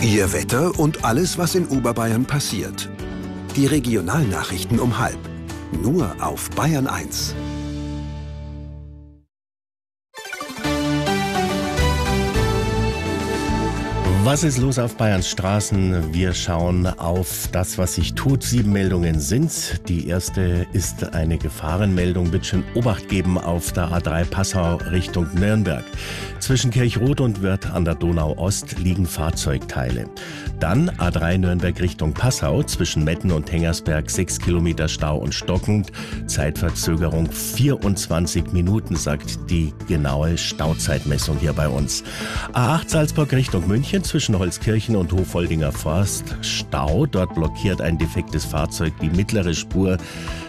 Ihr Wetter und alles, was in Oberbayern passiert. Die Regionalnachrichten um 12:30. Nur auf Bayern 1. Was ist los auf Bayerns Straßen? Wir schauen auf das, was sich tut. 7 Meldungen sind's. Die erste ist eine Gefahrenmeldung. Bitte schön Obacht geben auf der A3 Passau Richtung Nürnberg. Zwischen Kirchrot und Wörth an der Donau Ost liegen Fahrzeugteile. Dann A3 Nürnberg Richtung Passau. Zwischen Metten und Hengersberg 6 Kilometer Stau und stockend. Zeitverzögerung 24 Minuten, sagt die genaue Stauzeitmessung hier bei uns. A8 Salzburg Richtung München. Zwischen Holzkirchen und Hofoldinger Forst Stau. Dort blockiert ein defektes Fahrzeug die mittlere Spur.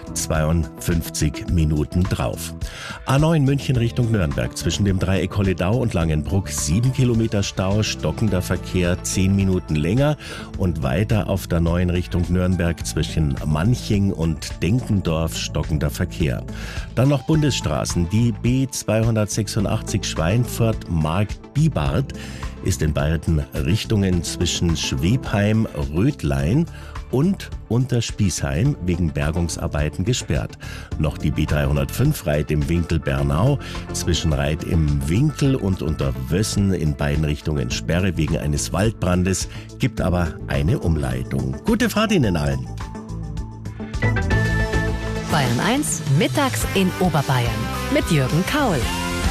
52 Minuten drauf. A9 München Richtung Nürnberg. Zwischen dem Dreieck Holledau und Langenbruck 7 Kilometer Stau, stockender Verkehr 10 Minuten länger. Und weiter auf der 9 Richtung Nürnberg zwischen Manching und Denkendorf stockender Verkehr. Dann noch Bundesstraßen. Die B286 Schweinfurt-Markt-Biebart ist in beiden Richtungen zwischen Schwebheim, Rödlein und Unterspießheim wegen Bergungsarbeiten gesperrt. Noch die B305 Reit im Winkel Bernau, zwischen Reit im Winkel und Unterwössen in beiden Richtungen Sperre wegen eines Waldbrandes, gibt aber eine Umleitung. Gute Fahrt Ihnen allen! Bayern 1, mittags in Oberbayern mit Jürgen Kaul.